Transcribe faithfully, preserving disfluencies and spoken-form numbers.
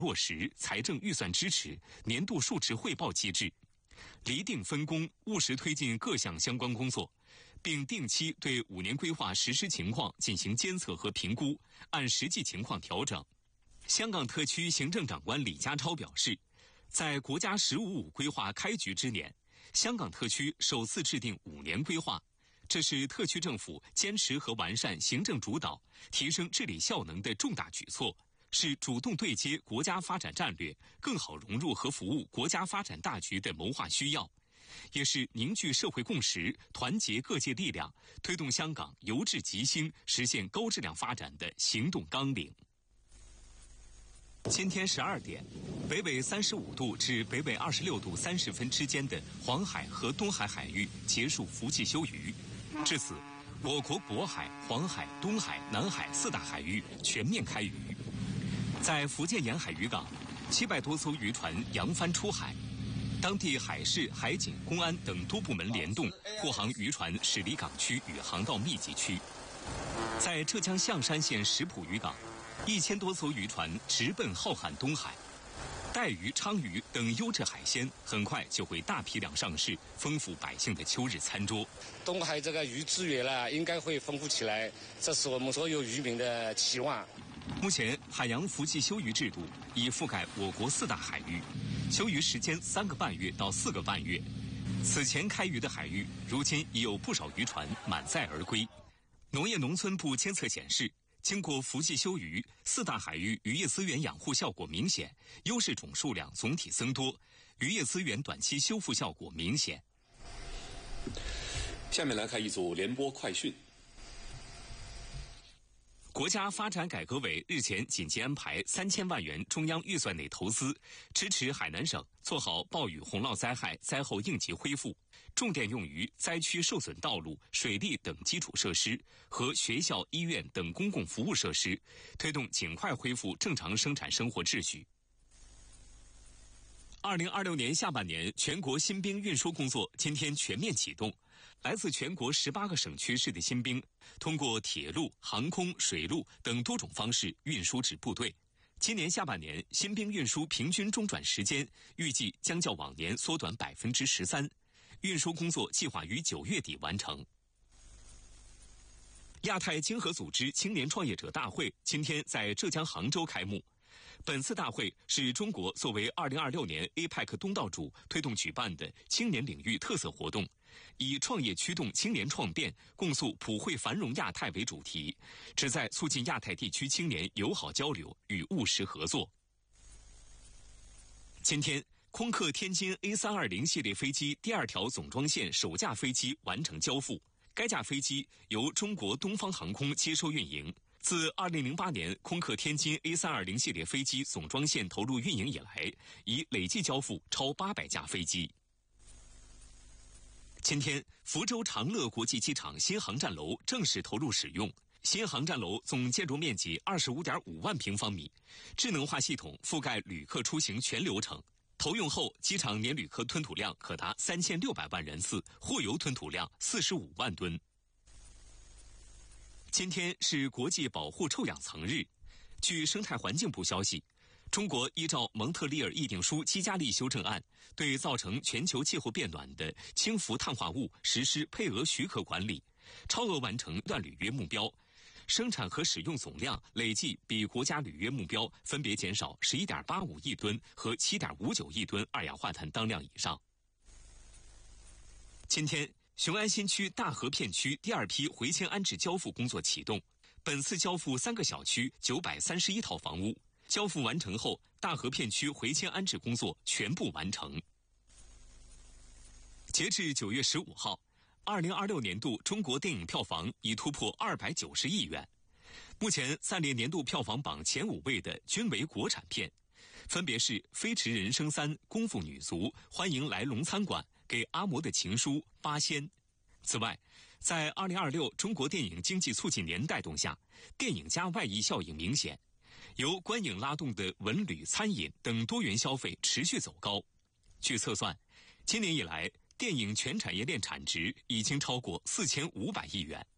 落实财政预算支持、年度数值汇报机制，厘定分工，务实推进各项相关工作，并定期对五年规划实施情况进行监测和评估，按实际情况调整。香港特区行政长官李家超表示，在国家“十五五”规划开局之年，香港特区首次制定五年规划，这是特区政府坚持和完善行政主导、提升治理效能的重大举措，是主动对接国家发展战略，更好融入和服务国家发展大局的谋划需要，也是凝聚社会共识、团结各界力量，推动香港由治及兴、实现高质量发展的行动纲领。今天十二点，北纬三十五度至北纬二十六度三十分之间的黄海和东海海域结束伏季休渔。至此，我国渤海、黄海、东海、南海四大海域全面开渔。在福建沿海渔港，七百多艘渔船扬帆出海，当地海事、海警、公安等多部门联动，护航渔船驶离港区与航道密集区。在浙江象山县石浦渔港，一千多艘渔船直奔浩瀚东海，带鱼、鲳鱼等优质海鲜很快就会大批量上市，丰富百姓的秋日餐桌。 东海这个鱼资源呢，应该会丰富起来，这是我们所有渔民的期望。 目前，海洋伏季休渔制度已覆盖我国四大海域，休渔时间三个半月到四个半月。此前开渔的海域，如今已有不少渔船满载而归。农业农村部监测显示，经过伏季休渔，四大海域渔业资源养护效果明显，优势种数量总体增多，渔业资源短期修复效果明显。 下面来看一组联播快讯。 国家发展改革委日前紧急安排三千万元中央预算内投资，支持海南省做好暴雨洪涝灾害灾后应急恢复，重点用于灾区受损道路、水利等基础设施和学校、医院等公共服务设施，推动尽快恢复正常生产生活秩序。二零二六年下半年，全国新兵运输工作今天全面启动。来自全国十八个省区市的新兵，通过铁路、航空、水路等多种方式运输至部队。今年下半年，新兵运输平均中转时间预计将较往年缩短百分之十三。运输工作计划于九月底完成。亚太经合组织青年创业者大会今天在浙江杭州开幕。本次大会是中国作为二零二六年 A P E C 东道主推动举办的青年领域特色活动，以创业驱动青年创变，共塑普惠繁荣亚太为主题，旨在促进亚太地区青年友好交流与务实合作。今天，空客天津 A 三二零 系列飞机第二条总装线首架飞机完成交付，该架飞机由中国东方航空接收运营。自二零零八年空客天津 A 三二零 系列飞机总装线投入运营以来，已累计交付超八百架飞机。今天，福州长乐国际机场新航站楼正式投入使用。新航站楼总建筑面积 二十五点五万平方米，智能化系统覆盖旅客出行全流程。投用后，机场年旅客吞吐量可达三千六百万人次，货油吞吐量四十五万吨。今天是国际保护臭氧层日。据生态环境部消息，中国依照蒙特利尔议定书基加利修正案，对造成全球气候变暖的氢氟碳化物实施配额许可管理，超额完成段履约目标，生产和使用总量累计比国家履约目标分别减少 十一点八五亿吨和 七点五九亿吨二氧化碳当量以上。今天，雄安新区大河片区第二批回迁安置交付工作启动，本次交付三个小区九百三十一套房屋，交付完成后，大河片区回迁安置工作全部完成。截至九月十五号，二零二六年度中国电影票房已突破二百九十亿元。目前暂列年度票房榜前五位的均为国产片，分别是《飞驰人生三》、《功夫女足》、《欢迎来龙餐馆》、《给阿嬷的情书》、《八仙》。此外，在二零二六中国电影经济促进年带动下，电影加外溢效应明显，由观影拉动的文旅、餐饮等多元消费持续走高。据测算，今年以来，电影全产业链产值已经超过四千五百亿元。